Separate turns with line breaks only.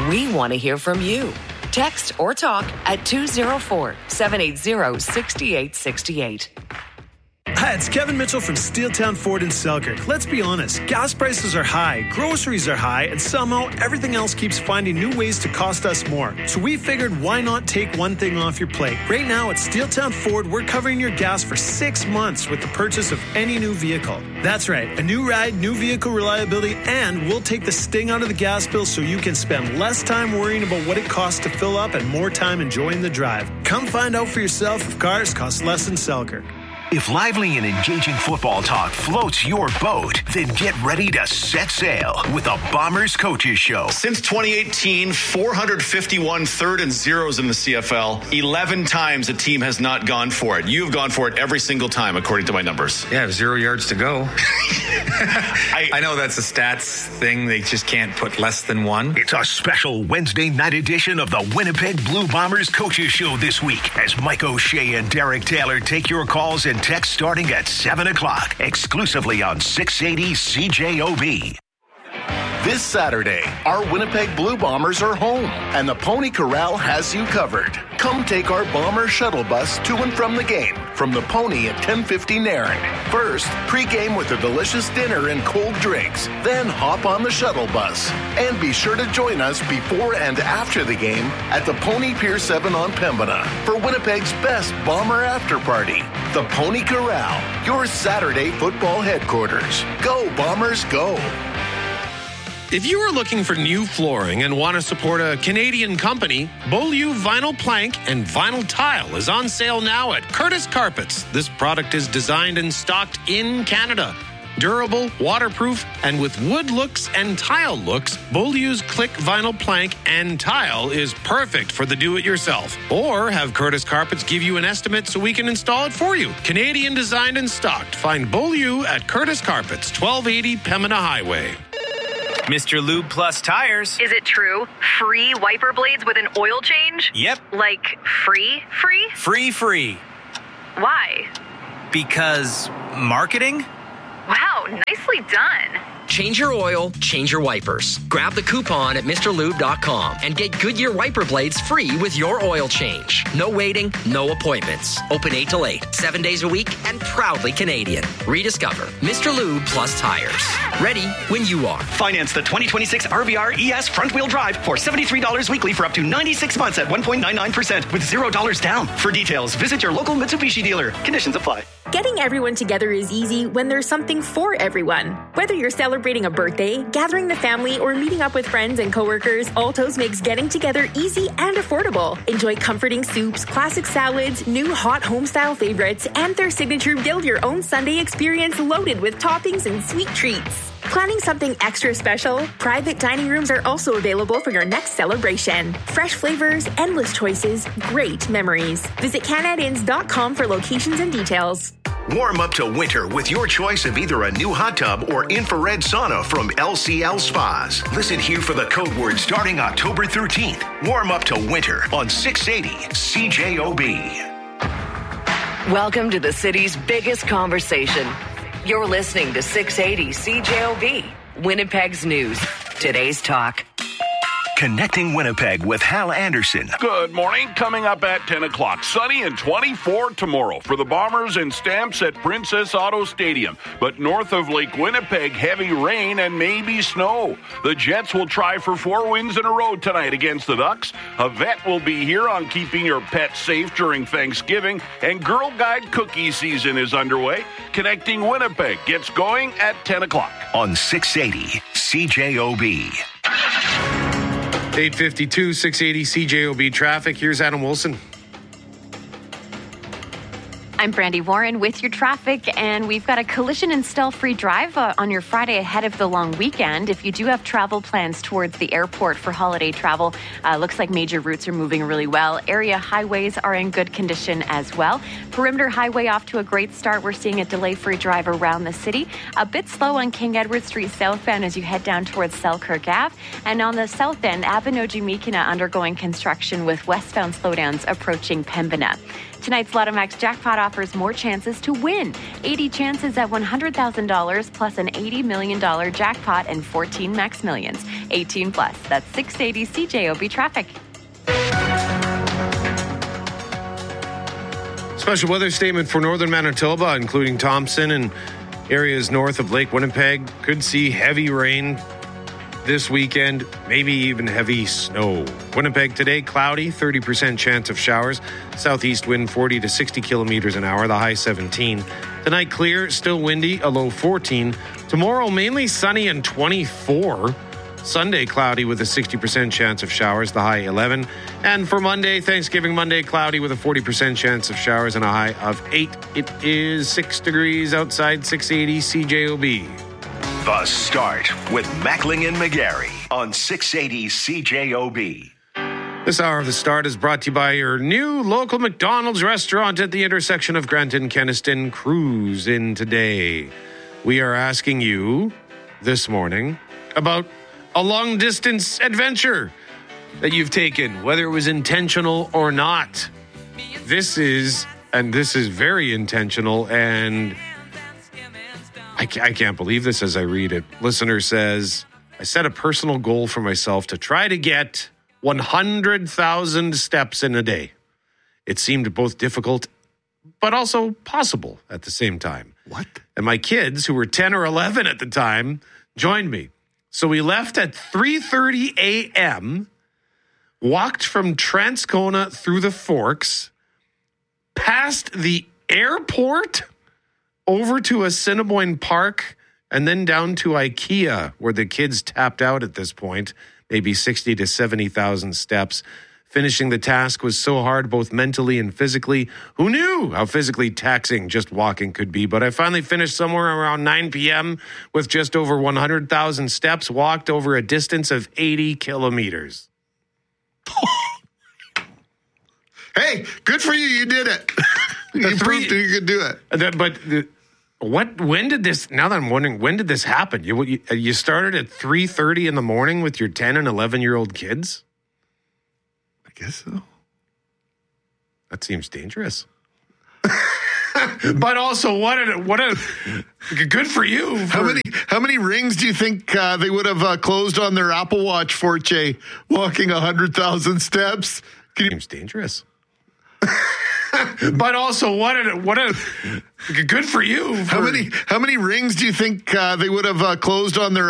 We want to hear from you. Text or talk at 204-780-6868.
Hi, it's Kevin Mitchell from Steeltown Ford in Selkirk. Let's be honest, gas prices are high, groceries are high, and somehow everything else keeps finding new ways to cost us more. So we figured, why not take one thing off your plate? Right now at Steeltown Ford, we're covering your gas for 6 months with the purchase of any new vehicle. That's right, a new ride, new vehicle reliability, and we'll take the sting out of the gas bill so you can spend less time worrying about what it costs to fill up and more time enjoying the drive. Come find out for yourself if cars cost less in Selkirk.
If lively and engaging football talk floats your boat, then get ready to set sail with the Bombers Coaches Show.
Since 2018, 451 third and zeros in the CFL. 11 times a team has not gone for it. You've gone for it every single time, according to my numbers.
Yeah, 0 yards to go. I know that's a stats thing. They just can't put less than one.
It's a special Wednesday night edition of the Winnipeg Blue Bombers Coaches Show this week as Mike O'Shea and Derek Taylor take your calls and text starting at 7 o'clock, exclusively on 680 CJOB.
This Saturday, our Winnipeg Blue Bombers are home, and the Pony Corral has you covered. Come take our Bomber shuttle bus to and from the game from the Pony at 1050 Nairn. First, pregame with a delicious dinner and cold drinks. Then hop on the shuttle bus. And be sure to join us before and after the game at the Pony Pier 7 on Pembina for Winnipeg's best Bomber after party. The Pony Corral, your Saturday football headquarters. Go Bombers, go!
If you are looking for new flooring and want to support a Canadian company, Beaulieu Vinyl Plank and Vinyl Tile is on sale now at Curtis Carpets. This product is designed and stocked in Canada. Durable, waterproof, and with wood looks and tile looks, Beaulieu's Click Vinyl Plank and Tile is perfect for the do-it-yourself. Or have Curtis Carpets give you an estimate so we can install it for you. Canadian designed and stocked. Find Beaulieu at Curtis Carpets, 1280 Pembina Highway.
Mr. Lube Plus Tires.
Is it true? Free wiper blades with an oil change?
Yep.
Like free?
Free.
Why?
Because marketing?
Wow, nicely done.
Change your oil, change your wipers. Grab the coupon at MrLube.com and get Goodyear wiper blades free with your oil change. No waiting, no appointments. Open 8 till 8, 7 days a week, and proudly Canadian. Rediscover Mr. Lube Plus Tires. Ready when you are.
Finance the 2026 RVR ES front-wheel drive for $73 weekly for up to 96 months at 1.99% with $0 down. For details, visit your local Mitsubishi dealer. Conditions apply.
Getting everyone together is easy when there's something for everyone. Whether you're celebrating a birthday, gathering the family, or meeting up with friends and coworkers, Alto's makes getting together easy and affordable. Enjoy comforting soups, classic salads, new hot home-style favorites, and their signature build-your-own Sunday experience loaded with toppings and sweet treats. Planning something extra special? Private dining rooms are also available for your next celebration. Fresh flavors, endless choices, great memories. Visit canadins.com for locations and details.
Warm up to winter with your choice of either a new hot tub or infrared sauna from LCL Spas. Listen here for the code word starting October 13th. Warm up to winter on 680 CJOB.
Welcome to the city's biggest conversation. You're listening to 680 CJOB, Winnipeg's news. Today's talk.
Connecting Winnipeg with Hal Anderson.
Good morning. Coming up at 10 o'clock. Sunny and 24 tomorrow for the Bombers and Stamps at Princess Auto Stadium. But north of Lake Winnipeg, heavy rain and maybe snow. The Jets will try for 4 wins in a row tonight against the Ducks. A vet will be here on keeping your pet safe during Thanksgiving. And Girl Guide cookie season is underway. Connecting Winnipeg gets going at 10 o'clock.
On 680 CJOB.
852, 680 CJOB traffic. Here's Adam Wilson.
I'm Brandy Warren with your traffic, and we've got a collision and stall-free drive on your Friday ahead of the long weekend. If you do have travel plans towards the airport for holiday travel, looks like major routes are moving really well. Area highways are in good condition as well. Perimeter Highway off to a great start. We're seeing a delay-free drive around the city. A bit slow on King Edward Street southbound as you head down towards Selkirk Ave. And on the south end, Abinogi Mikina undergoing construction with westbound slowdowns approaching Pembina. Tonight's Lotto Max jackpot offers more chances to win. 80 chances at $100,000 plus an $80 million jackpot and 14 Max Millions. 18 plus. That's 680 CJOB traffic.
Special weather statement for northern Manitoba, including Thompson and areas north of Lake Winnipeg. Could see heavy rain this weekend, maybe even heavy snow. Winnipeg today, cloudy, 30% chance of showers. Southeast wind 40 to 60 kilometers an hour, the high 17. Tonight, clear, still windy, a low 14. Tomorrow, mainly sunny and 24. Sunday, cloudy with a 60% chance of showers, the high 11. And for Monday, Thanksgiving Monday, cloudy with a 40% chance of showers and a high of 8. It is 6 degrees outside, 680 CJOB.
The Start with Mackling and McGarry on 680 CJOB.
This hour of The Start is brought to you by your new local McDonald's restaurant at the intersection of Grant and Keniston. Cruise in today. We are asking you this morning about a long-distance adventure that you've taken, whether it was intentional or not. This is very intentional, and I can't believe this as I read it. Listener says, I set a personal goal for myself to try to get 100,000 steps in a day. It seemed both difficult, but also possible at the same time.
What?
And my kids, who were 10 or 11 at the time, joined me. So we left at 3:30 a.m., walked from Transcona through the Forks, past the airport, over to Assiniboine Park, and then down to IKEA, where the kids tapped out at this point, maybe 60 to 70,000 steps. Finishing the task was so hard, both mentally and physically. Who knew how physically taxing just walking could be? But I finally finished somewhere around 9 p.m. with just over 100,000 steps, walked over a distance of 80 kilometers.
Hey, good for you. You did it. You proved you could do it.
When did this, now that I'm wondering, when did this happen? You started at 3:30 in the morning with your 10 and 11-year-old kids?
I guess so.
That seems dangerous. But also, what a good for you.
How many rings do you think they would have closed on their Apple Watch for, Jay, walking 100,000 steps?
Seems dangerous. But also, what a good for you.
How many rings do you think they would have closed on their